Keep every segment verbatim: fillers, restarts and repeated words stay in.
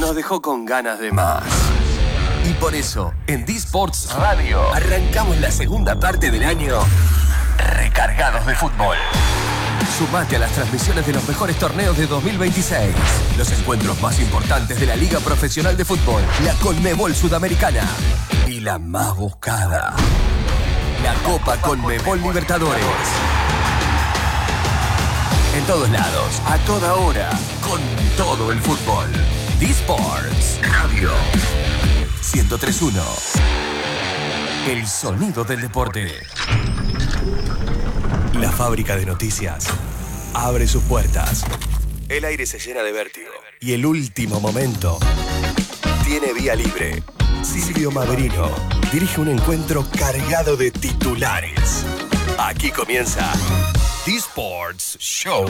nos dejó con ganas de más. Y por eso, en D-Sports Radio, arrancamos la segunda parte del año recargados de fútbol. Sumate a las transmisiones de los mejores torneos de dos mil veintiséis. Los encuentros más importantes de la Liga Profesional de Fútbol, la Conmebol Sudamericana y la más buscada, la Copa Conmebol Libertadores. En todos lados, a toda hora, con todo el fútbol. D-Sports Radio ciento tres punto uno. El sonido del deporte. La fábrica de noticias abre sus puertas. El aire se llena de vértigo. Y el último momento tiene vía libre. Silvio Maverino dirige un encuentro cargado de titulares. Aquí comienza D-Sports Show.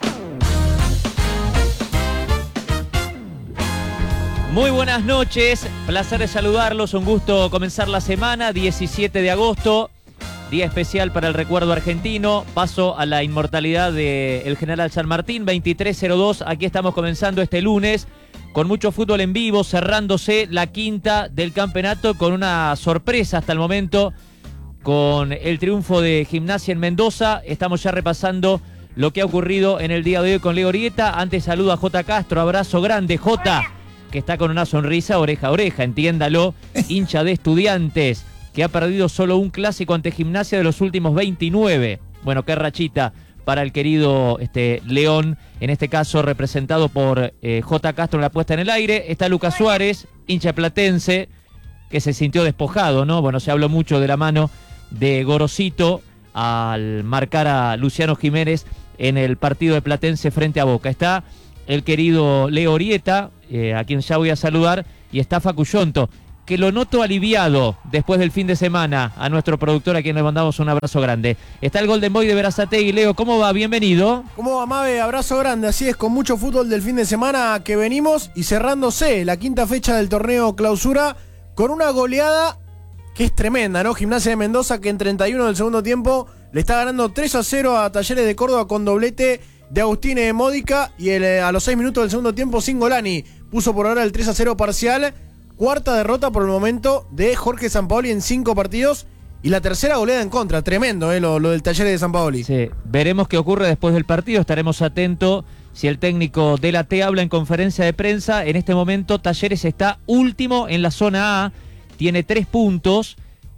Muy buenas noches, placer de saludarlos, un gusto comenzar la semana, diecisiete de agosto, día especial para el recuerdo argentino, paso a la inmortalidad del General San Martín, veintitrés cero dos, aquí estamos comenzando este lunes, con mucho fútbol en vivo, cerrándose la quinta del campeonato con una sorpresa hasta el momento, con el triunfo de Gimnasia en Mendoza. Estamos ya repasando lo que ha ocurrido en el día de hoy con Leo Orieta. Antes saludo a J. Castro, abrazo grande, J, que está con una sonrisa oreja a oreja, entiéndalo, hincha de Estudiantes, que ha perdido solo un clásico ante Gimnasia de los últimos veintinueve. Bueno, qué rachita para el querido este, León, en este caso representado por eh, J. Castro en la puesta en el aire. Está Lucas Suárez, hincha platense, que se sintió despojado, ¿no? Bueno, se habló mucho de la mano de Gorosito al marcar a Luciano Jiménez en el partido de Platense frente a Boca. Está el querido Leo Orieta, eh, a quien ya voy a saludar, y está Facu Yonto, que lo noto aliviado después del fin de semana, a nuestro productor, a quien le mandamos un abrazo grande. Está el Golden Boy de Berazategui. Leo, ¿cómo va? Bienvenido. ¿Cómo va, Mave? Abrazo grande, así es, con mucho fútbol del fin de semana que venimos, y cerrándose la quinta fecha del torneo clausura, con una goleada que es tremenda, ¿no? Gimnasia de Mendoza, que en treinta y uno del segundo tiempo le está ganando tres a cero a Talleres de Córdoba con doblete de Agustín Módica, y el, a los seis minutos del segundo tiempo Singolani puso por ahora el tres a cero parcial. Cuarta derrota por el momento de Jorge Sampaoli en cinco partidos, y la tercera goleada en contra. Tremendo, ¿eh? Lo, lo del Talleres de Sampaoli. Sí, veremos qué ocurre después del partido, estaremos atentos si el técnico de la T habla en conferencia de prensa. En este momento Talleres está último en la zona A, tiene tres puntos.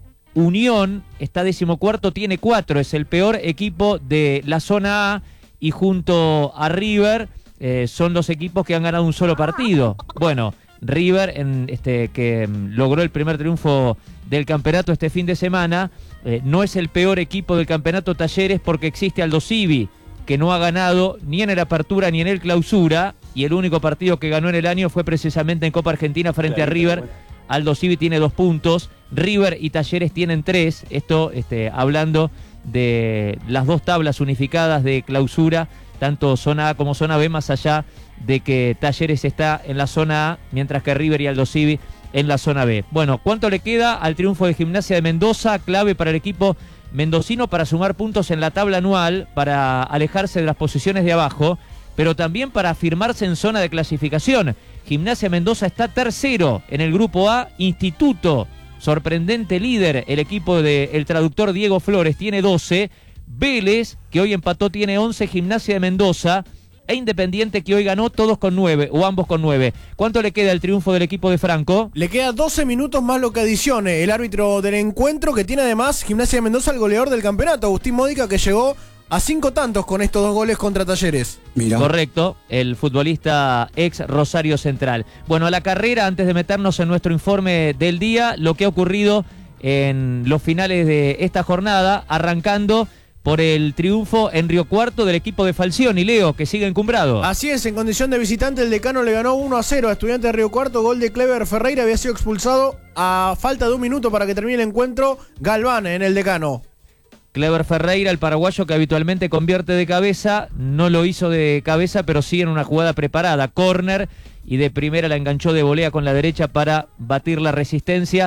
Unión está decimocuarto, tiene cuatro, es el peor equipo de la zona A, y junto a River eh, son los equipos que han ganado un solo partido. Bueno, River, en este, que um, logró el primer triunfo del campeonato este fin de semana, eh, no es el peor equipo del campeonato Talleres, porque existe Aldo Civi, que no ha ganado ni en el Apertura ni en el Clausura, y el único partido que ganó en el año fue precisamente en Copa Argentina frente claro, a River. Bueno. Aldo Civi tiene dos puntos, River y Talleres tienen tres, esto este, hablando de las dos tablas unificadas de Clausura, tanto zona A como zona B, más allá de que Talleres está en la zona A, mientras que River y Aldo Civi en la zona B. Bueno, ¿cuánto le queda al triunfo de Gimnasia de Mendoza? Clave para el equipo mendocino para sumar puntos en la tabla anual, para alejarse de las posiciones de abajo, pero también para afirmarse en zona de clasificación. Gimnasia Mendoza está tercero en el grupo A. Instituto, sorprendente líder, el equipo del traductor Diego Flores, tiene doce. Vélez, que hoy empató, tiene once. Gimnasia de Mendoza e Independiente, que hoy ganó, todos con nueve, o ambos con nueve. ¿Cuánto le queda el triunfo del equipo de Franco? Le queda doce minutos más lo que adicione el árbitro del encuentro, que tiene además Gimnasia de Mendoza el goleador del campeonato, Agustín Módica, que llegó a cinco tantos con estos dos goles contra Talleres. Mira. Correcto, el futbolista ex Rosario Central. Bueno, a la carrera, antes de meternos en nuestro informe del día, lo que ha ocurrido en los finales de esta jornada, arrancando por el triunfo en Río Cuarto del equipo de Falcioni, Leo, que sigue encumbrado. Así es, en condición de visitante el Decano le ganó uno a cero a Estudiantes de Río Cuarto, gol de Clever Ferreira, había sido expulsado a falta de un minuto para que termine el encuentro Galván en el Decano. Clever Ferreira, el paraguayo que habitualmente convierte de cabeza, no lo hizo de cabeza, pero sí en una jugada preparada, córner, y de primera la enganchó de volea con la derecha para batir la resistencia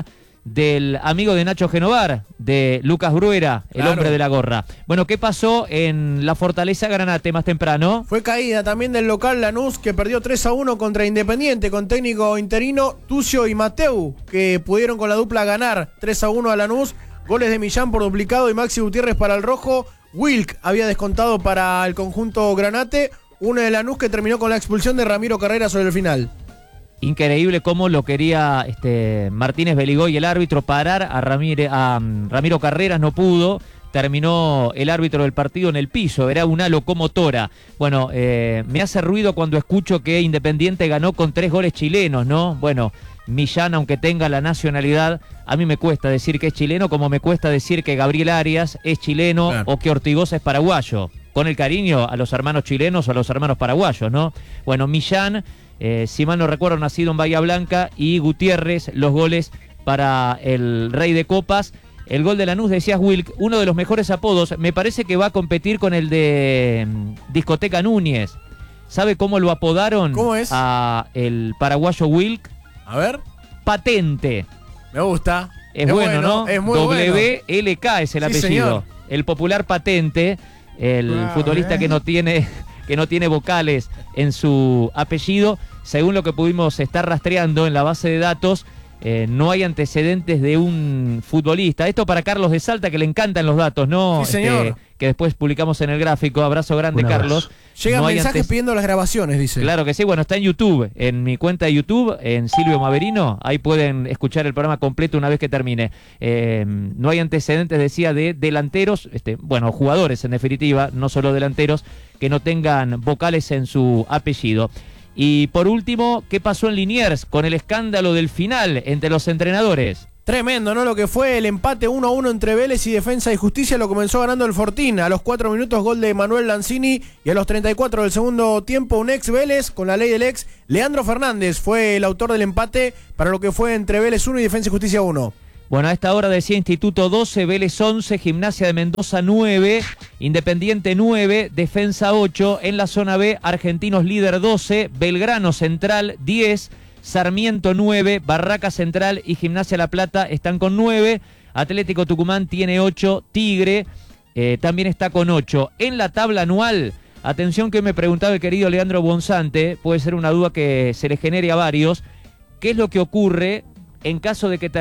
del amigo de Nacho Genovar, de Lucas Bruera, el Claro. hombre de la gorra. Bueno, ¿qué pasó en la Fortaleza Granate más temprano? Fue caída también del local Lanús, que perdió tres a uno contra Independiente, con técnico interino Tucio y Mateu, que pudieron con la dupla ganar tres a uno a Lanús. Goles de Millán por duplicado y Maxi Gutiérrez para el rojo. Wilk había descontado para el conjunto Granate. Uno de Lanús que terminó con la expulsión de Ramiro Carrera sobre el final. Increíble cómo lo quería este, Martínez Beligoy, el árbitro, parar a, Ramírez, a um, Ramiro Carreras, no pudo. Terminó el árbitro del partido en el piso, era una locomotora. Bueno, eh, me hace ruido cuando escucho que Independiente ganó con tres goles chilenos, ¿no? Bueno, Millán, aunque tenga la nacionalidad, a mí me cuesta decir que es chileno, como me cuesta decir que Gabriel Arias es chileno, claro, o que Ortigosa es paraguayo. Con el cariño a los hermanos chilenos o a los hermanos paraguayos, ¿no? Bueno, Millán, eh, si mal no recuerdo, nacido en Bahía Blanca, y Gutiérrez, los goles para el Rey de Copas. El gol de Lanús, decías, Wilk, uno de los mejores apodos. Me parece que va a competir con el de um, Discoteca Núñez. ¿Sabe cómo lo apodaron? ¿Cómo es? A el paraguayo Wilk. A ver. Patente. Me gusta. Es, es bueno, bueno, ¿no? Es muy W L K bueno. es el Sí, apellido. señor. El popular Patente, el ah, futbolista bien. que no tiene que no tiene vocales en su apellido. Según lo que pudimos estar rastreando en la base de datos, Eh, no hay antecedentes de un futbolista. Esto para Carlos de Salta, que le encantan los datos, ¿no? Sí, señor. Este, que después publicamos en el gráfico. Abrazo grande, Un abrazo. Carlos. Llegan no mensajes antes... pidiendo las grabaciones, dice. Claro que sí. Bueno, está en YouTube, en mi cuenta de YouTube, en Silvio Maverino. Ahí pueden escuchar el programa completo una vez que termine. Eh, no hay antecedentes, decía, de delanteros, este, bueno, jugadores en definitiva, no solo delanteros, que no tengan vocales en su apellido. Y por último, ¿qué pasó en Liniers con el escándalo del final entre los entrenadores? Tremendo, ¿no? Lo que fue el empate uno a uno entre Vélez y Defensa y Justicia lo comenzó ganando el Fortín. A los cuatro minutos, gol de Manuel Lanzini, y a los treinta y cuatro del segundo tiempo, un ex Vélez, con la ley del ex, Leandro Fernández, fue el autor del empate para lo que fue entre Vélez uno y Defensa y Justicia uno. Bueno, a esta hora decía Instituto doce, Vélez once, Gimnasia de Mendoza nueve, Independiente nueve, Defensa ocho. En la zona B, Argentinos líder doce, Belgrano Central diez, Sarmiento nueve, Barraca Central y Gimnasia La Plata están con nueve. Atlético Tucumán tiene ocho, Tigre eh, también está con ocho. En la tabla anual, atención que me preguntaba el querido Leandro Bonzante, puede ser una duda que se le genere a varios, ¿qué es lo que ocurre en caso de que